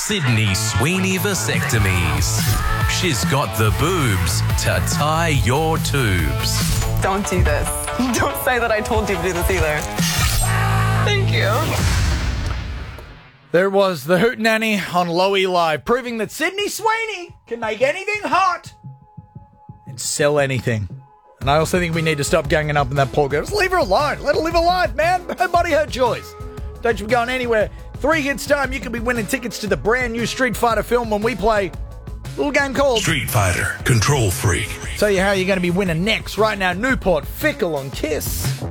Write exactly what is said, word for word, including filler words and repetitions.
Sydney Sweeney Vasectomies. She's got the boobs to tie your tubes. Don't do this. Don't say that I told you to do this either. Thank you. There was the Hootenanny on Lowy Live, proving that Sydney Sweeney can make anything hot and sell anything. And I also think we need to stop ganging up on that poor girl. Just leave her alone. Let her live her life, man. Her body, her choice. Don't you be going anywhere. Three hits time, you could be winning tickets to the brand new Street Fighter film when we play a little game called Street Fighter Control Freak. Tell you how you're going to be winning next. Right now, Newport Fickle on Kiss.